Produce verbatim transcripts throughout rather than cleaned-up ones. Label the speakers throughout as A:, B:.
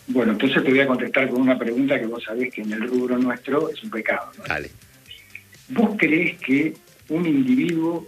A: Bueno, entonces te voy a contestar con una pregunta que vos sabés que en el rubro nuestro es un pecado, ¿no?
B: Dale.
A: ¿Vos creés que un individuo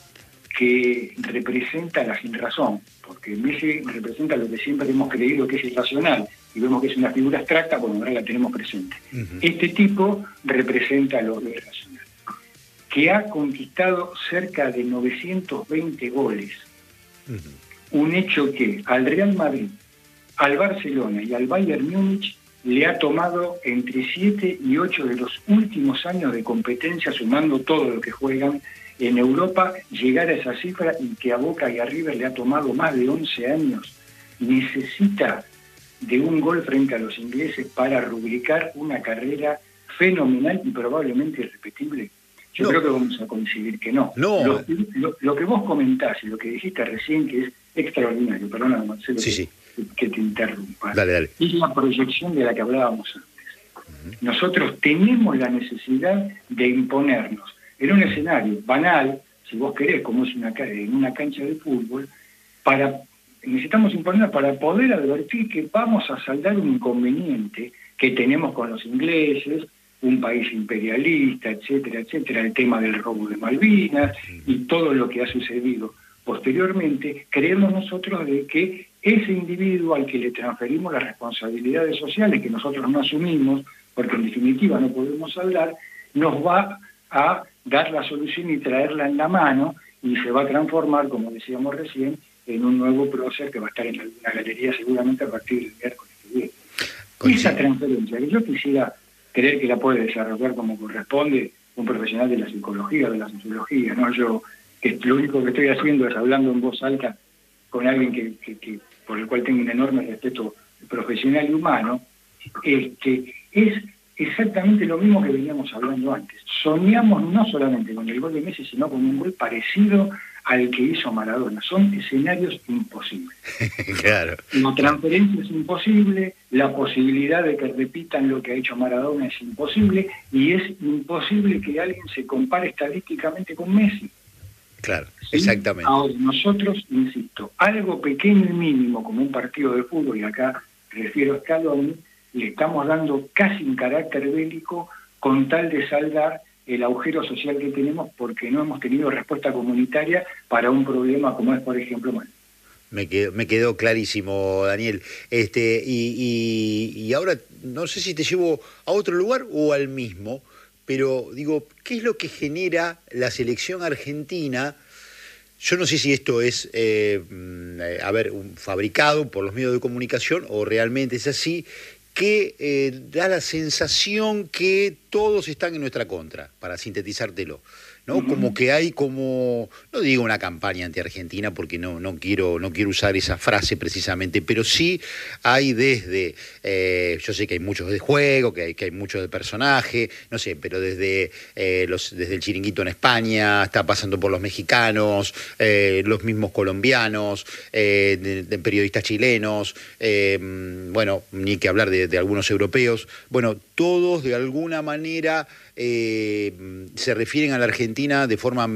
A: que representa la sinrazón, porque Messi representa lo que siempre hemos creído que es irracional, y vemos que es una figura abstracta, bueno, ahora la tenemos presente. Uh-huh. Este tipo representa lo irracional, que ha conquistado cerca de novecientos veinte goles, uh-huh. un hecho que al Real Madrid, al Barcelona y al Bayern Múnich le ha tomado entre siete y ocho de los últimos años de competencia, sumando todo lo que juegan en Europa, llegar a esa cifra, y que a Boca y a River le ha tomado más de once años. Necesita de un gol frente a los ingleses para rubricar una carrera fenomenal y probablemente irrepetible. Yo no. creo que vamos a coincidir que no.
B: no.
A: Lo, lo, lo que vos comentás y lo que dijiste recién, que es extraordinario, perdona, Marcelo,
B: sí,
A: que,
B: sí.
A: que te interrumpa,
B: dale, dale.
A: es la proyección de la que hablábamos antes. Uh-huh. Nosotros tenemos la necesidad de imponernos en un escenario banal, si vos querés, como es una, en una cancha de fútbol, para necesitamos imponernos para poder advertir que vamos a saldar un inconveniente que tenemos con los ingleses, un país imperialista, etcétera, etcétera, el tema del robo de Malvinas y todo lo que ha sucedido posteriormente. Creemos nosotros de que ese individuo al que le transferimos las responsabilidades sociales que nosotros no asumimos, porque en definitiva no podemos hablar, nos va a dar la solución y traerla en la mano, y se va a transformar, como decíamos recién, en un nuevo prócer que va a estar en alguna galería seguramente a partir del miércoles que viene. Esa transferencia, que yo quisiera creer que la puede desarrollar como corresponde un profesional de la psicología, de la sociología, no yo, que lo único que estoy haciendo es hablando en voz alta con alguien que, que, que por el cual tengo un enorme respeto profesional y humano, este, es exactamente lo mismo que veníamos hablando antes. Soñamos no solamente con el gol de Messi, sino con un gol parecido al que hizo Maradona. Son escenarios imposibles.
B: Claro.
A: La transferencia es imposible, la posibilidad de que repitan lo que ha hecho Maradona es imposible, y es imposible que alguien se compare estadísticamente con Messi.
B: Claro,
A: ¿Sí?
B: Exactamente.
A: Ahora, nosotros, insisto, algo pequeño y mínimo como un partido de fútbol, y acá refiero a Scaloni, le estamos dando casi un carácter bélico con tal de saldar el agujero social que tenemos, porque no hemos tenido respuesta comunitaria para un problema como es, por ejemplo, Malvinas.
B: Me quedó, me quedó clarísimo, Daniel. Este, y, y, y ahora no sé si te llevo a otro lugar o al mismo, pero digo, ¿qué es lo que genera la selección argentina? Yo no sé si esto es, eh, a ver, un fabricado por los medios de comunicación o realmente es así, que eh, da la sensación que todos están en nuestra contra, para sintetizártelo, ¿no? Uh-huh. Como que hay como, no digo una campaña anti-argentina porque no, no, quiero, no quiero usar esa frase precisamente, pero sí hay desde, eh, yo sé que hay muchos de juego, que hay, que hay muchos de personaje, no sé, pero desde, eh, los, desde el Chiringuito en España, está pasando por los mexicanos, eh, los mismos colombianos, eh, de, de periodistas chilenos, eh, bueno, ni que hablar de, de algunos europeos, bueno, todos de alguna manera eh, se refieren a la Argentina de forma,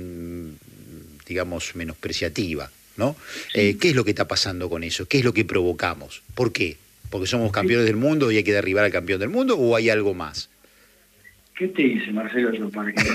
B: digamos, menospreciativa, ¿no? Sí. Eh, ¿Qué es lo que está pasando con eso? ¿Qué es lo que provocamos? ¿Por qué? ¿Porque somos campeones del mundo y hay que derribar al campeón del mundo, o hay algo más?
A: ¿Qué te dice, Marcelo, yo para que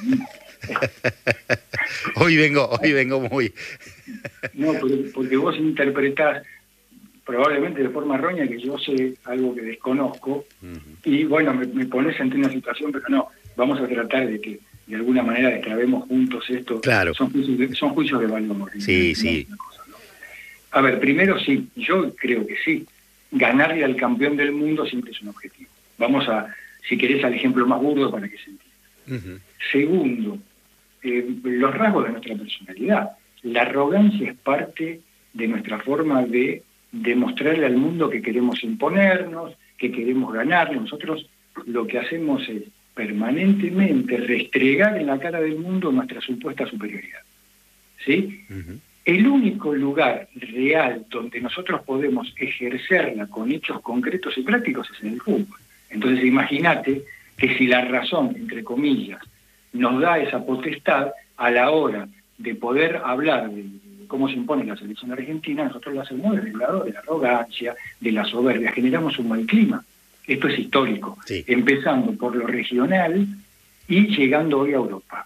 B: Hoy vengo, hoy vengo muy...
A: No, porque vos interpretás probablemente de forma errónea que yo sé algo que desconozco, uh-huh. y bueno, me, me pones ante una situación, pero no, vamos a tratar de que de alguna manera destrabemos juntos esto.
B: Claro.
A: Son juicios de, son juicios de valor.
B: Sí,
A: ¿no?
B: sí.
A: Cosa, ¿no? A ver, primero sí, yo creo que sí, ganarle al campeón del mundo siempre es un objetivo. Vamos a, si querés, al ejemplo más burdo para que se entienda. Uh-huh. Segundo, eh, los rasgos de nuestra personalidad. La arrogancia es parte de nuestra forma de demostrarle al mundo que queremos imponernos, que queremos ganarle. Nosotros lo que hacemos es permanentemente restregar en la cara del mundo nuestra supuesta superioridad. ¿Sí? Uh-huh. El único lugar real donde nosotros podemos ejercerla con hechos concretos y prácticos es en el fútbol. Entonces imagínate que si la razón, entre comillas, nos da esa potestad a la hora de poder hablar de cómo se impone la selección argentina, nosotros lo hacemos desde el lado de la arrogancia, de la soberbia, generamos un mal clima. Esto es histórico,
B: sí.
A: Empezando por lo regional y llegando hoy a Europa.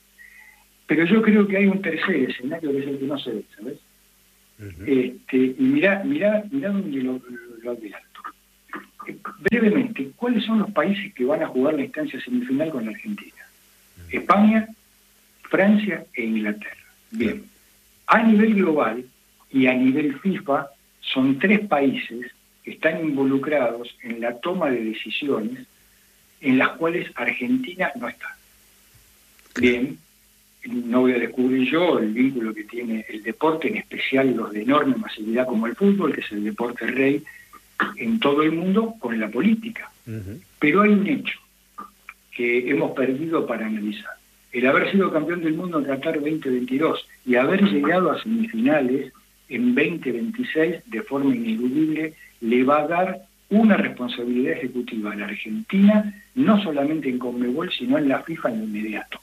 A: Pero yo creo que hay un tercer escenario que es el que no se ve, ¿sabes? Uh-huh. Este, y mirá, mirá, mirá donde lo, lo, lo advierto. Brevemente, ¿cuáles son los países que van a jugar la instancia semifinal con la Argentina? Uh-huh. España, Francia e Inglaterra. Bien. A nivel global y a nivel FIFA, son tres países que están involucrados en la toma de decisiones en las cuales Argentina no está. Bien, no voy a descubrir yo el vínculo que tiene el deporte, en especial los de enorme masividad como el fútbol, que es el deporte rey en todo el mundo, con la política. Uh-huh. Pero hay un hecho que hemos perdido para analizar. El haber sido campeón del mundo en Qatar veinte veintidós y haber llegado a semifinales en veinte veintiséis de forma ineludible le va a dar una responsabilidad ejecutiva a la Argentina, no solamente en Conmebol, sino en la FIFA en lo inmediato.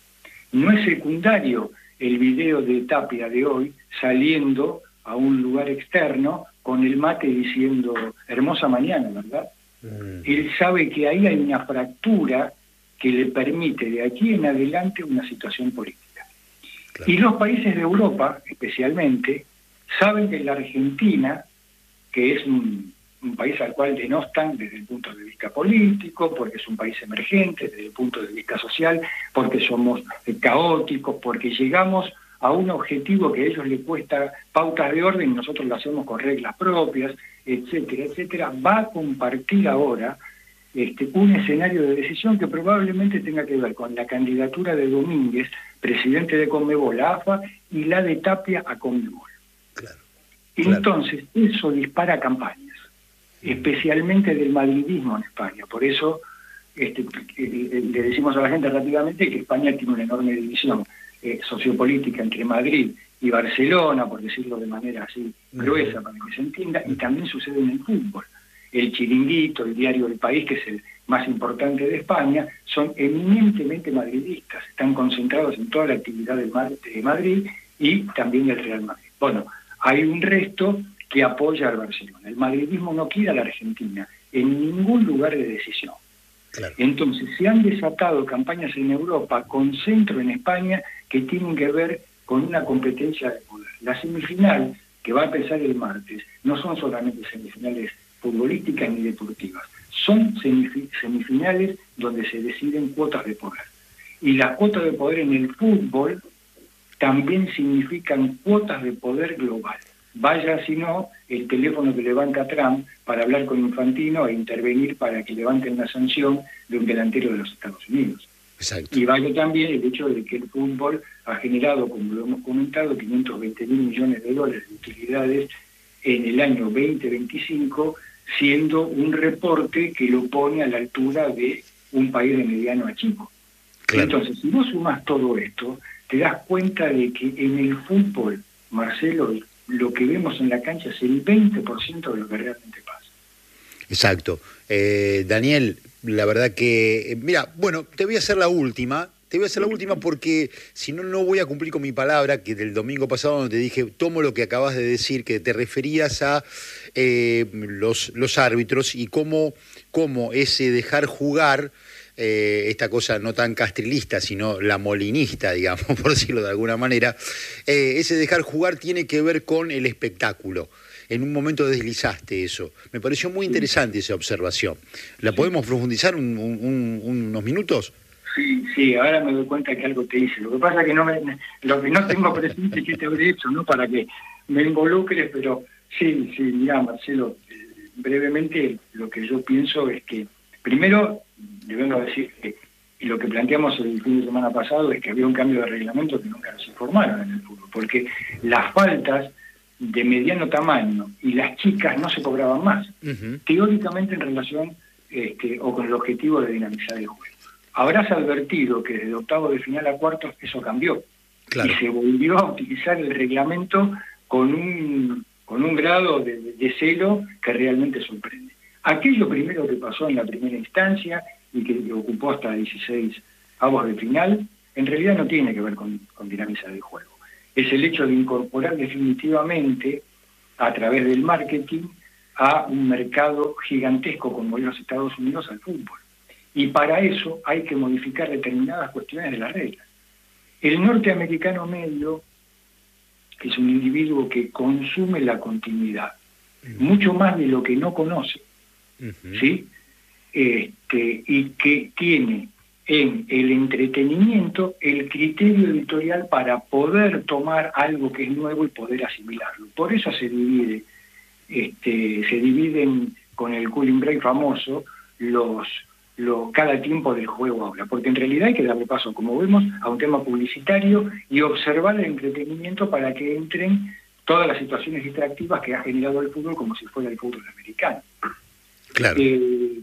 A: No es secundario el video de Tapia de hoy saliendo a un lugar externo con el mate diciendo hermosa mañana, ¿verdad? Mm. Él sabe que ahí hay una fractura que le permite de aquí en adelante una situación política. Claro. Y los países de Europa, especialmente, saben que la Argentina, que es un, un país al cual denostan desde el punto de vista político, porque es un país emergente, desde el punto de vista social, porque somos caóticos, porque llegamos a un objetivo que a ellos les cuesta pautas de orden y nosotros lo hacemos con reglas propias, etcétera, etcétera, va a compartir ahora este, un escenario de decisión que probablemente tenga que ver con la candidatura de Domínguez, presidente de Conmebol a AFA, y la de Tapia a Conmebol. Claro, claro. Entonces, eso dispara campañas, mm. especialmente del madridismo en España. Por eso este, le decimos a la gente rápidamente que España tiene una enorme división eh, sociopolítica entre Madrid y Barcelona, por decirlo de manera así gruesa, para que se entienda, y también sucede en el fútbol. El Chiringuito, el diario El País, que es el más importante de España, son eminentemente madridistas, están concentrados en toda la actividad de Madrid y también del Real Madrid. Bueno, hay un resto que apoya al Barcelona. El madridismo no quiere a la Argentina en ningún lugar de decisión. Claro. Entonces, se han desatado campañas en Europa con centro en España que tienen que ver con una competencia de poder. La semifinal, que va a empezar el martes, no son solamente semifinales futbolísticas ni deportivas, son semifinales donde se deciden cuotas de poder. Y las cuotas de poder en el fútbol también significan cuotas de poder global. Vaya si no el teléfono que levanta Trump para hablar con Infantino e intervenir para que levanten la sanción de un delantero de los Estados Unidos. Exacto. Y vaya también el hecho de que el fútbol ha generado, como lo hemos comentado, quinientos veinte mil millones de dólares de utilidades en el año veinte veinticinco, siendo un reporte que lo pone a la altura de un país de mediano a chico. Claro. Entonces, si vos sumás todo esto, te das cuenta de que en el fútbol, Marcelo, lo que vemos en la cancha es el veinte por ciento de lo que realmente pasa.
B: Exacto. Eh, Daniel, la verdad que... Eh, mira, bueno, te voy a hacer la última... Te voy a hacer la última porque si no, no voy a cumplir con mi palabra, que del domingo pasado donde te dije, tomo lo que acabas de decir, que te referías a eh, los, los árbitros y cómo, cómo ese dejar jugar, eh, esta cosa no tan castrilista, sino la molinista, digamos, por decirlo de alguna manera, eh, ese dejar jugar tiene que ver con el espectáculo. En un momento deslizaste eso. Me pareció muy interesante esa observación. ¿La podemos profundizar un, un, un, unos minutos?
A: Sí, sí, ahora me doy cuenta que algo te hice. Lo que pasa es que no me, lo que no tengo presente es que te habré hecho, ¿no? Para que me involucres, pero sí, sí, mira, Marcelo, eh, brevemente lo que yo pienso es que, primero, le vengo a decir que, y lo que planteamos el fin de semana pasado es que había un cambio de reglamento que nunca nos informaron en el fútbol, porque las faltas de mediano tamaño y las chicas no se cobraban más, uh-huh. teóricamente en relación este, o con el objetivo de dinamizar el juego. Habrás advertido que desde octavos de final a cuartos eso cambió. Claro. Y se volvió a utilizar el reglamento con un, con un grado de, de, de celo que realmente sorprende. Aquello primero que pasó en la primera instancia y que ocupó hasta dieciséis avos de final, en realidad no tiene que ver con, con dinamizar el juego. es el hecho de incorporar definitivamente a través del marketing a un mercado gigantesco como es los Estados Unidos al fútbol. Y para eso hay que modificar determinadas cuestiones de las reglas. El norteamericano medio es un individuo que consume la continuidad, uh-huh. mucho más de lo que no conoce, uh-huh. ¿sí? Este, y que tiene en el entretenimiento el criterio editorial para poder tomar algo que es nuevo y poder asimilarlo. Por eso se divide, este, se dividen con el cooling break famoso los, los cada tiempo del juego ahora, porque en realidad hay que darle paso, como vemos, a un tema publicitario y observar el entretenimiento para que entren todas las situaciones distractivas que ha generado el fútbol como si fuera el fútbol americano.
B: Claro.
A: Eh,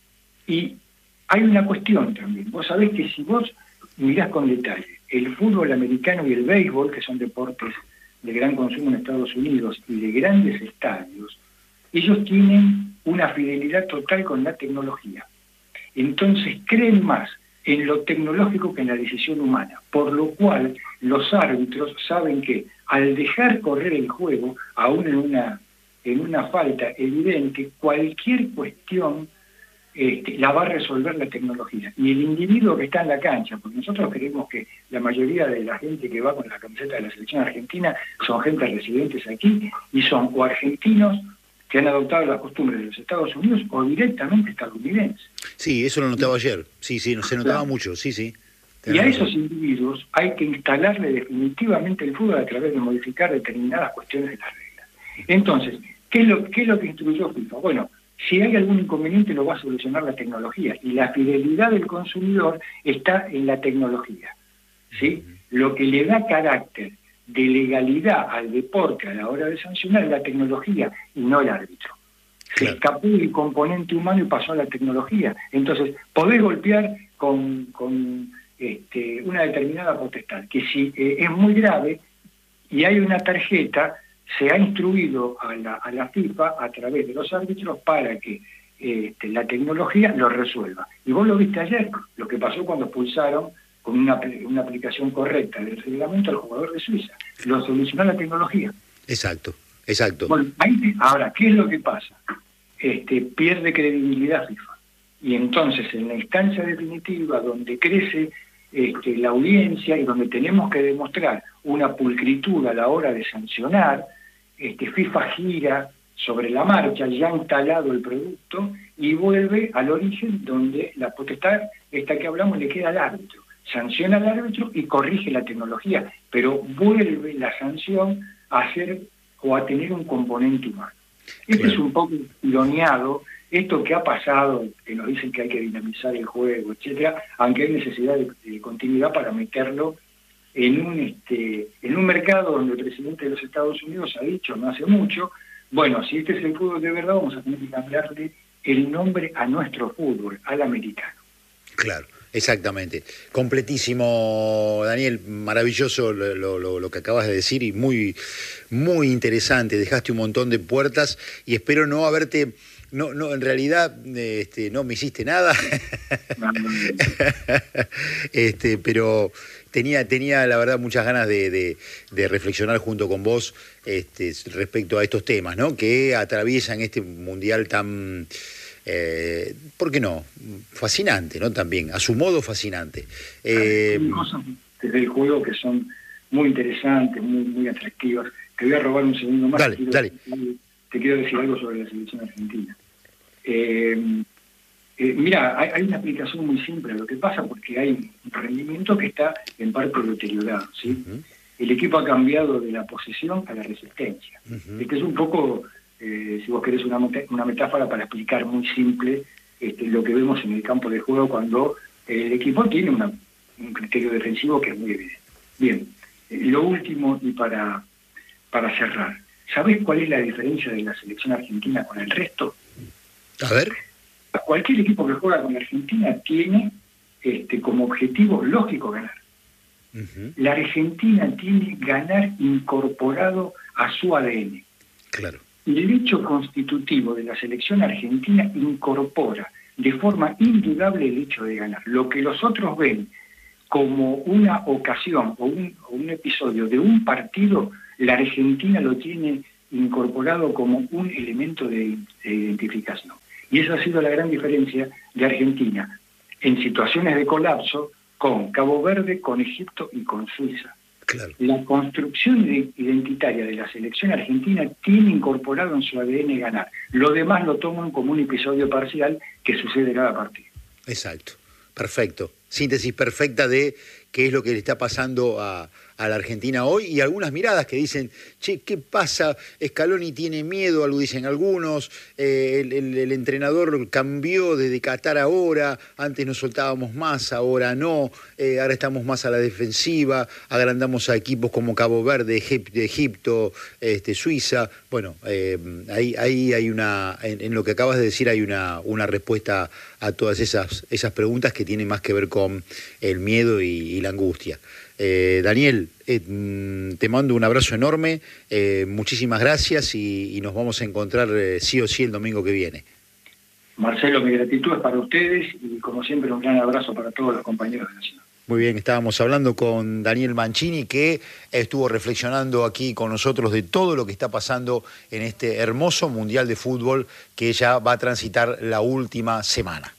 A: y hay una cuestión también. Vos sabés que si vos mirás con detalle el fútbol americano y el béisbol, que son deportes de gran consumo en Estados Unidos y de grandes estadios, ellos tienen una fidelidad total con la tecnología. Entonces creen más en lo tecnológico que en la decisión humana, por lo cual los árbitros saben que al dejar correr el juego, aún en una, en una falta evidente, cualquier cuestión Este, la va a resolver la tecnología. Y el individuo que está en la cancha, porque nosotros creemos que la mayoría de la gente que va con la camiseta de la selección argentina son gente residentes aquí y son o argentinos que han adoptado las costumbres de los Estados Unidos o directamente estadounidenses.
B: Sí, eso lo notaba ayer. Sí, sí, se notaba claro. mucho, sí, sí.
A: Y a esos individuos hay que instalarle definitivamente el fútbol a través de modificar determinadas cuestiones de las reglas. Entonces, ¿qué es lo, qué es lo que instruyó FIFA? Bueno, si hay algún inconveniente lo va a solucionar la tecnología y la fidelidad del consumidor está en la tecnología, ¿sí? Lo que le da carácter de legalidad al deporte a la hora de sancionar es la tecnología y no el árbitro. Se claro. escapó del componente humano y pasó a la tecnología. Entonces, podés golpear con, con este, una determinada potestad, que si eh, es muy grave y hay una tarjeta, se ha instruido a la, a la FIFA a través de los árbitros para que este, la tecnología lo resuelva. Y vos lo viste ayer, lo que pasó cuando expulsaron con una, una aplicación correcta del reglamento al jugador de Suiza. Lo solucionó la tecnología.
B: Exacto, exacto.
A: Bueno, ahí, ahora, ¿qué es lo que pasa? Este, pierde credibilidad FIFA. Y entonces, en la instancia definitiva, donde crece este, la audiencia y donde tenemos que demostrar una pulcritud a la hora de sancionar, Este, FIFA gira sobre la marcha, ya ha instalado el producto y vuelve al origen donde la potestad, esta que hablamos, le queda al árbitro. Sanciona al árbitro y corrige la tecnología, pero vuelve la sanción a hacer o a tener un componente humano. Esto claro. es un poco ironeado, esto que ha pasado, que nos dicen que hay que dinamizar el juego, etcétera, aunque hay necesidad de, de continuidad para meterlo en un este en un mercado donde el presidente de los Estados Unidos ha dicho no hace mucho, bueno, si este es el fútbol de verdad, vamos a tener que cambiarle el nombre a nuestro fútbol, al americano.
B: Claro, exactamente. Completísimo, Daniel, maravilloso lo, lo, lo que acabas de decir y muy, muy interesante. Dejaste un montón de puertas y espero no haberte... No, no, en realidad este, no me hiciste nada, este, pero tenía, tenía la verdad muchas ganas de, de, de reflexionar junto con vos este, respecto a estos temas, ¿no? Que atraviesan este mundial tan, eh, ¿por qué no? Fascinante, ¿no? También, a su modo fascinante.
A: Eh, Hay cosas desde el juego que son muy interesantes, muy, muy atractivas. Te voy a robar un segundo más.
B: Dale,
A: quiero,
B: dale.
A: Te quiero decir algo sobre la selección argentina. Eh, eh, mira, hay, hay una explicación muy simple a lo que pasa porque hay un rendimiento que está en parte deteriorado, ¿sí? Uh-huh. El equipo ha cambiado de la posesión a la resistencia. Uh-huh. Este es un poco, eh, si vos querés, una, una metáfora para explicar muy simple este, lo que vemos en el campo de juego cuando el equipo tiene una, un criterio defensivo que es muy evidente. Bien, eh, lo último y para, para cerrar. ¿Sabés cuál es la diferencia de la selección argentina con el resto?
B: A ver.
A: Cualquier equipo que juega con la Argentina tiene este, como objetivo lógico ganar. Uh-huh. La Argentina tiene ganar incorporado a su A D N.
B: Claro.
A: Y el hecho constitutivo de la selección argentina incorpora de forma indudable el hecho de ganar. Lo que los otros ven como una ocasión o un, o un episodio de un partido, la Argentina lo tiene incorporado como un elemento de, de identificación. Y esa ha sido la gran diferencia de Argentina en situaciones de colapso con Cabo Verde, con Egipto y con Suiza.
B: Claro. La
A: construcción identitaria de la selección argentina tiene incorporado en su A D N ganar. Lo demás lo toman como un episodio parcial que sucede cada partido.
B: Exacto, perfecto. Síntesis perfecta de qué es lo que le está pasando a, a la Argentina hoy, y algunas miradas que dicen, che, ¿qué pasa? Scaloni tiene miedo, algo dicen algunos, eh, el, el, el entrenador cambió desde Qatar ahora, antes nos soltábamos más, ahora no, eh, ahora estamos más a la defensiva, agrandamos a equipos como Cabo Verde, Egip, Egipto, este, Suiza. Bueno, eh, ahí, ahí hay una, en, en lo que acabas de decir hay una, una respuesta a todas esas, esas preguntas que tienen más que ver con el miedo y, y la angustia. Eh, Daniel, eh, te mando un abrazo enorme, eh, muchísimas gracias y, y nos vamos a encontrar eh, sí o sí el domingo que viene.
A: Marcelo, mi gratitud es para ustedes y como siempre un gran abrazo para todos los compañeros de Nacional.
B: Muy bien, estábamos hablando con Daniel Mancini, que estuvo reflexionando aquí con nosotros de todo lo que está pasando en este hermoso Mundial de Fútbol que ya va a transitar la última semana.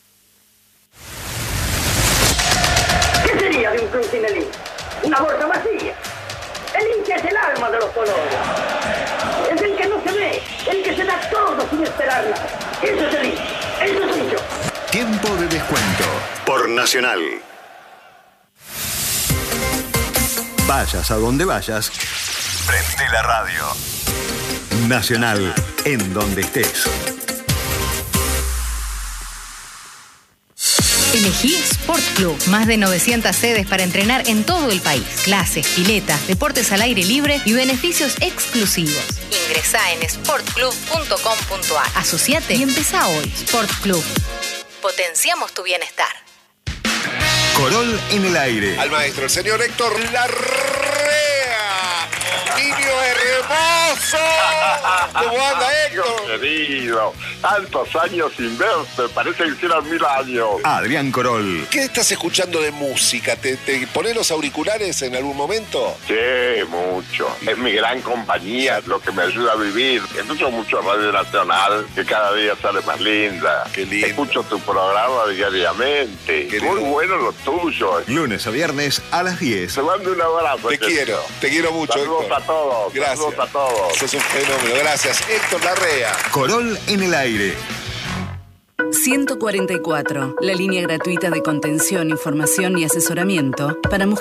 C: ¿Qué sería de un club sin el hincha? Una bolsa vacía. El hincha es el alma de los colores. Es el que no se ve, el que se da todo sin esperar nada. Eso es el hincha, eso es hincha.
D: Tiempo de descuento por Nacional. Vayas a donde vayas, prende la radio. Nacional, en donde estés.
E: Elegí Sport Club. Más de novecientas sedes para entrenar en todo el país. Clases, piletas, deportes al aire libre y beneficios exclusivos. Ingresá en sport club punto com punto a r. Asociate y empezá hoy. Sport Club. Potenciamos tu bienestar.
D: Corol en el aire.
F: Al maestro, el señor Héctor Larrea. Niño hermoso. ¿Cómo anda, Héctor?
G: Querido, tantos años sin verte, parece que hicieran mil años.
D: Adrián Corol.
F: ¿Qué estás escuchando de música? ¿Te, te pones los auriculares en algún momento?
G: Sí, mucho. Es mi gran compañía, lo que me ayuda a vivir. Escucho mucho Radio Nacional, que cada día sale más linda.
F: Qué lindo.
G: Escucho tu programa diariamente.
F: Qué
G: Muy
F: lindo.
G: bueno lo tuyo.
D: Lunes a viernes a las diez.
G: Te mando un abrazo.
F: Te
G: querido.
F: quiero, te quiero mucho,
G: Saludos
F: Héctor.
G: a todos.
F: Gracias.
G: Saludos a todos.
F: Sos un fenómeno, gracias. Héctor Larrea.
D: Corol en el aire.
H: ciento cuarenta y cuatro, la línea gratuita de contención, información y asesoramiento para mujeres.